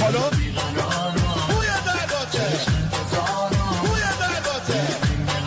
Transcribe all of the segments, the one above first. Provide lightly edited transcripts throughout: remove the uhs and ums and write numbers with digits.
حالا بوی درداته بوی درداته.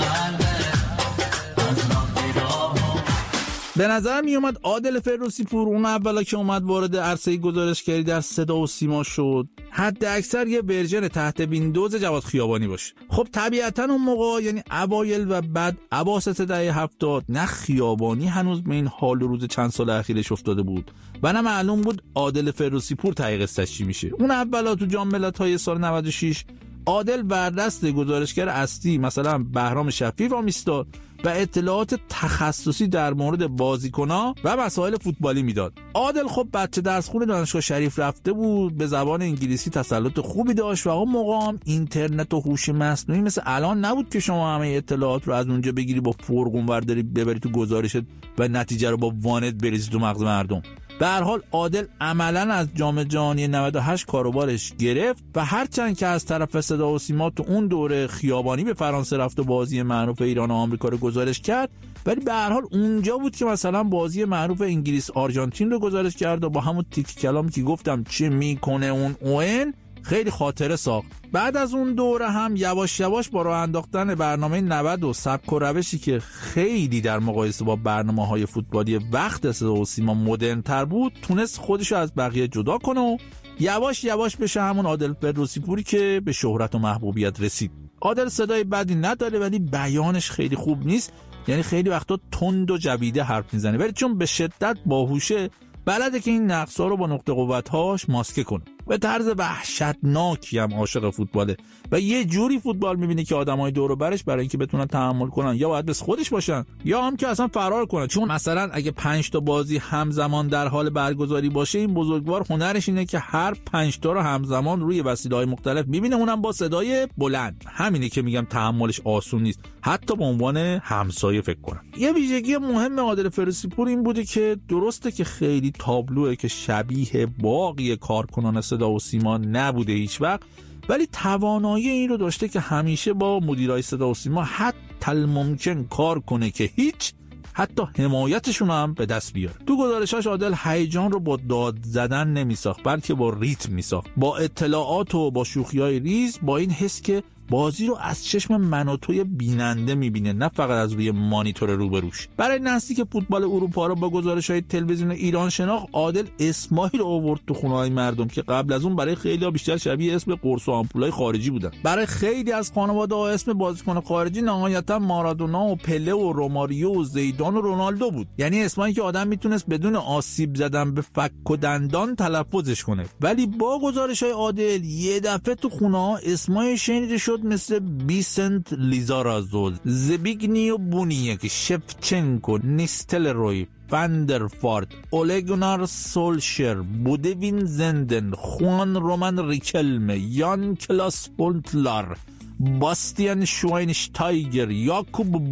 به نظر می اومد عادل فردوسی پور اون اولا که اومد وارد عرصه گزارشگری در صدا و سیما شد حد اکثر یه ورژن تحت ویندوز جواد خیابانی باشه. خب طبیعتاً اون موقع یعنی اوایل و بعد اواسط دهه 70 نه خیابانی هنوز به این حال و روز چند سال اخیرش افتاده بود و نه معلوم بود عادل فردوسی پور ته قصه‌اش چی میشه. اون اولا تو جام ملت‌های سال 96 عادل بر دست گزارشگر اصلی مثلا بهرام شفیعی وامیستاد و اطلاعات تخصصی در مورد بازیکن‌ها و مسائل فوتبالی میداد. عادل خب بچه درس خون دانشگاه شریف رفته بود، به زبان انگلیسی تسلط خوبی داشت و اون موقع هم اینترنت و هوش مصنوعی مثل الان نبود که شما همه اطلاعات رو از اونجا بگیری با فرقون ورداری ببری تو گزارشت و نتیجه رو با وانت بریزی تو مغز مردم. به هر حال عادل عملاً از جام جهانی 98 کاروبارش گرفت و هرچند که از طرف صدا و سیما تو اون دوره خیابانی به فرانسه رفت و بازی معروف ایران و آمریکا رو گزارش کرد، ولی به هر حال اونجا بود که مثلا بازی معروف انگلیس آرژانتین رو گزارش کرد و با همون تیک کلامی که گفتم چه میکنه اون اوین خیلی خاطره ساخت. بعد از اون دوره هم یواش یواش با راه انداختن برنامه 90 و سبک و روشی که خیلی در مقایسه با برنامه‌های فوتبالی وقت صدا و سیما مدرن تر بود تونست خودشو از بقیه جدا کنه و یواش یواش بشه همون عادل فردوسی پوری که به شهرت و محبوبیت رسید. عادل صدای بدی نداره ولی بیانش خیلی خوب نیست، یعنی خیلی وقتا تند و جویده حرف میزنه، ولی چون به شدت باهوشه بلده که این نقص‌ها رو با نقطه قوت‌هاش ماسکه کنه. به طرز وحشتناکی هم عاشق فوتباله و یه جوری فوتبال می‌بینه که آدمای دور و برش برای اینکه بتونن تحمل کنن یا باید بس خودش باشن یا هم که اصلا فرار کنن. چون مثلا اگه 5 تا بازی همزمان در حال برگزاری باشه این بزرگوار هنرش اینه که هر 5 تا رو همزمان روی وسیله‌های مختلف می‌بینه، اونم با صدای بلند. همینه که میگم تحملش آسون نیست، حتی به عنوان همسایه فکر کنم. یه ویژگی مهم عادل فردوسی پور این بوده که درسته که خیلی تابلوئه که شبیه باقی کارکنان صدا و سیما نبوده هیچ وقت، ولی توانایی این رو داشته که همیشه با مدیرای صدا و سیما حتی ممکن کار کنه که هیچ، حتی حمایتشون هم به دست بیاره. تو گزارشاش عادل هیجان رو با داد زدن نمیساخت بلکه با ریتم میساخت، با اطلاعات و با شوخی‌های ریز، با این حس که بازی رو از چشم من و توی بیننده میبینه نه فقط از روی مانیتور روبروش. برای نسلی که فوتبال اروپا رو با گزارش‌های تلویزیون ایران شناخت، عادل اسمایی رو آورد تو خونه‌های مردم که قبل از اون برای خیلی‌ها بیشتر شبیه اسم قرص و آمپولای خارجی بودن. برای خیلی از خانواده‌ها اسم بازیکن خارجی نهایتاً مارادونا و پله و روماریو و زیدان و رونالدو بود، یعنی اسمایی که آدم میتونست بدون آسیب زدن به فک و دندان تلفظش کنه. ولی با گزارش‌های عادل یه دفعه تو خونه‌ها اسمای شنیده شد مثل بیسنت لیزارازو، زبیگنیو بونیک، شفچنکو، نیستلروی، فاندرفارد، اولگونار سولشر، بودوین زندن، خوان رومن ریکلمه، یان کلاس پونتلار، باستیان شواینشتایگر، یاکوب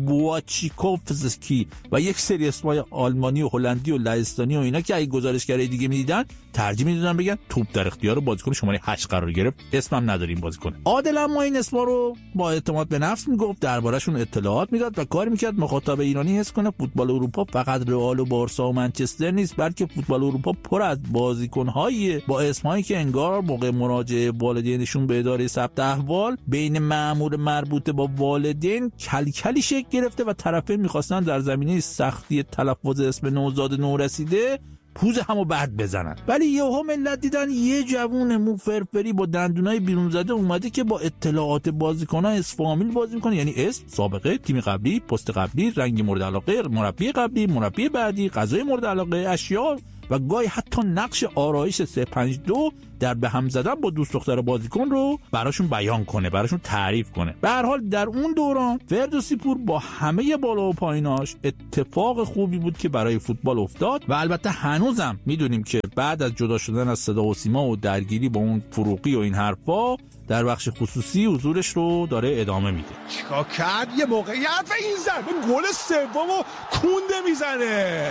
بواچیکوفسکی و یک سری اسمای آلمانی و هلندی و لهستانی و اینا که اگه گزارشگرای دیگه میدیدن ترجیح میدادن بگن توپ در اختیار بازیکن شماره 8 قرار گرفت، اسمم نداریم بازیکن. عادل اما این اسما رو با اعتماد به نفس میگفت، دربارشون اطلاعات میداد و کاری میکرد مخاطب ایرانی حس کنه فوتبال اروپا فقط رئال و بارسا و منچستر نیست، بلکه فوتبال اروپا پر از بازیکن‌های با اسمایی که انگار موقع مراجعه والدینشون به اداره ثبت احوال بین مأمور مربوطه با والدین کلکلی شکل گرفته و طرفین میخواستن در زمینه سختی تلفظ اسم نوزاد نورسیده پوز همو بد بزنن. ولی یهو ملت دیدن یه جوون مو فرفری با دندونای بیرون زده اومده که با اطلاعات بازیکن‌ها اسفامیل بازی میکنه، یعنی اسم، سابقه، تیم قبلی، پست قبلی، رنگ مورد علاقه، مربی قبلی، مربی بعدی، غذای مورد علاقه، اشیاء و گاهی حتی نقش آرایش 352 در به هم زدن با دوست دختر بازیکن رو براشون بیان کنه، براشون تعریف کنه. به هر حال در اون دوران فردوسی پور با همه بالا و پاییناش اتفاق خوبی بود که برای فوتبال افتاد و البته هنوزم میدونیم که بعد از جدا شدن از صدا و سیما و درگیری با اون فروغی و این حرفا در بخش خصوصی حضورش رو داره ادامه میده. چیکار کرد؟ یه موقعیت و این ضربه گل سومو کونده میزنه.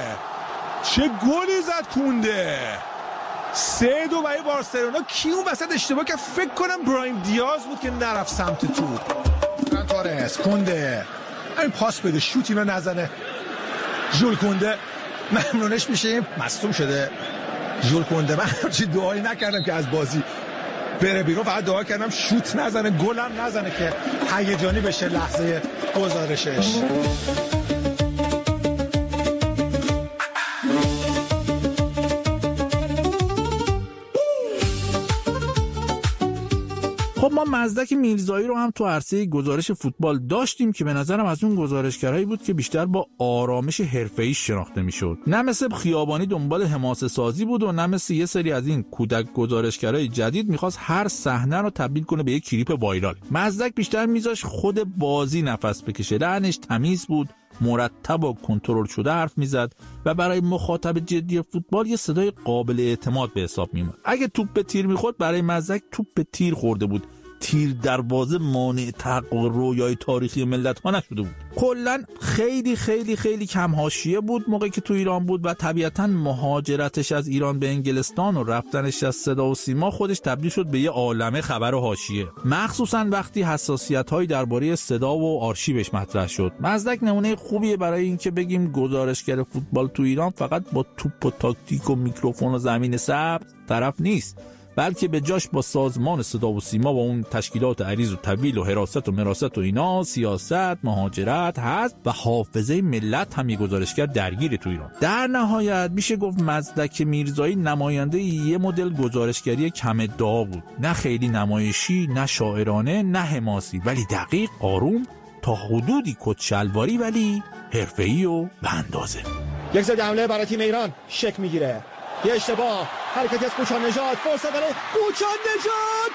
چه گلی زد کونده. 3-2 برای بارسلونا. کی اون وسط اشتباه که فکر کنم برایم دیاز بود که نرفت سمت توپ. تورس کونده این پاس بده شوتی رو نزنه. ژول کونده ممنونش میشه، مصدوم شده ژول کونده. من هرچی دعایی نکردم که از بازی بره بیرون. فقط دعا کردم شوت نزنه، گلم نزنه که هیجانی بشه لحظه گزارشش. خب ما مزدک میرزایی رو هم تو عرصه گزارش فوتبال داشتیم که به نظرم از اون گزارشگرایی بود که بیشتر با آرامش حرفه‌ای شناخته میشد. نه مثل خیابانی دنبال حماسه سازی بود و نه مثل یه سری از این کودک گزارشگرای جدید میخواست هر صحنه رو تبدیل کنه به یک کلیپ وایرال. مزدک بیشتر میذاش خود بازی نفس بکشه. لحنش تمیز بود، مرتب و کنترل شده حرف میزد و برای مخاطب جدی فوتبال یه صدای قابل اعتماد به حساب میومد. اگه توپ به تیر میخورد برای مزدک توپ به تیر خورده بود، تیر دروازه مانع تحقق رویای تاریخی ملت ها نشده بود. کلا خیلی خیلی خیلی کم حاشیه بود موقعی که تو ایران بود و طبیعتاً مهاجرتش از ایران به انگلستان و رفتنش از صدا و سیما خودش تبدیل شد به یه عالمه خبر و حاشیه، مخصوصاً وقتی حساسیت‌هایی درباره صدا و آرشیوش مطرح شد. مزدک نمونه خوبیه برای اینکه بگیم گزارشگر فوتبال تو ایران فقط با توپ و تاکتیک و میکروفون و زمین سبز طرف نیست، بلکه به جاش با سازمان صدا و سیما و اون تشکیلات عریض و طویل و حراست و مراست و اینا، سیاست، مهاجرت، حزب و حافظه ملت هم یه گزارشگر درگیر تو ایران. در نهایت میشه گفت مزدک میرزایی نماینده یه مدل گزارشگری کم ادعا بود، نه خیلی نمایشی، نه شاعرانه، نه حماسی، ولی دقیق، آروم، تا حدودی کدشلواری ولی حرفه‌ای و به اندازه. یک ضد حمله برای تیم ایران شک میگیره، یه اشتباه، حرکتی از قوچان نژاد، فرصت برای قوچان نژاد،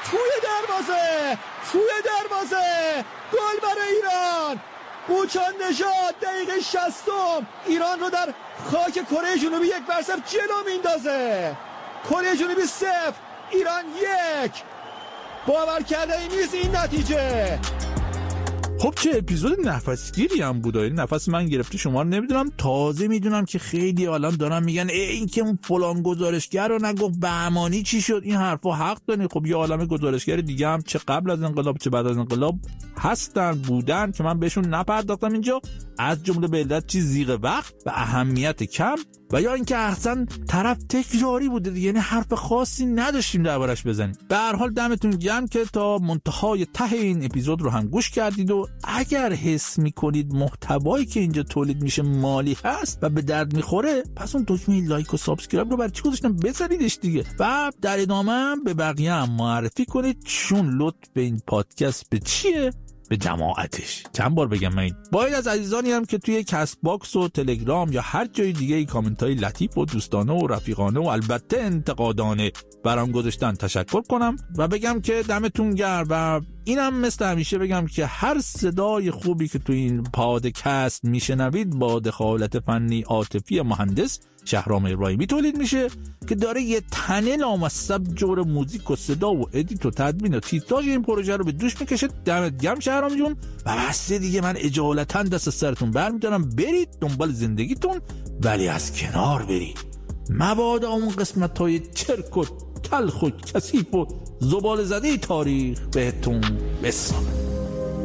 توی دروازه، گل برای ایران. قوچان نژاد دقیقه 60 ایران رو در خاک کره جنوبی 1-0 جلو میندازه. کره جنوبی 0 ایران 1. باور کردنی نیست این نتیجه. خب چه اپیزود نفسگیری هم بود. این نفس من گرفته شما رو نمیدونم. تازه میدونم که خیلی الان دارن میگن این که اون فلان گزارشگر رو نگفت بهمانی چی شد. این حرفا حق داره. خب یه عالمه گزارشگر دیگه هم چه قبل از انقلاب چه بعد از انقلاب بودن که من بهشون نپرداختم اینجا، از جمله به علت چیز زیغ وقت و اهمیت کم و یا اینکه احسن طرف تکراری بوده دیگه، یعنی حرف خاصی نداشتیم دربارش بزنیم. به هر حال دمتون گرم که تا منتهای ته این اپیزود رو هم گوش کردید و اگر حس میکنید محتوایی که اینجا تولید میشه مالی هست و به درد میخوره، پس اون دکمه لایک و سابسکرایب رو برای چی گذاشتم بزنیدش دیگه و در ادامه به بقیه هم معرفی کنید، چون لطف به این پادکست به چیه؟ به جماعتش. چند بار بگم من باید از عزیزانی هم که توی کست باکس و تلگرام یا هر جای دیگه ای کامنت های لطیف و دوستانه و رفیقانه و البته انتقادانه برام گذاشتن تشکر کنم و بگم که دمتون گرم. و اینم مثل همیشه بگم که هر صدای خوبی که توی این پادکست میشنوید با دخالت فنی عاطفی مهندس شهرام ابراهیمی تولید میشه که داره یه تنه لامصب جور موزیک و صدا و ادیت و تدوین و تیتراژ این پروژه رو به دوش میکشه. دمت گرم شهرام جون. و بس دیگه من اجالتا دست سرتون برمیدارم، برید دنبال زندگیتون ولی از کنار برید، مبادا اون قسمت‌های چرک و تلخ و کثیف و زباله زده تاریخ بهتون بسازه.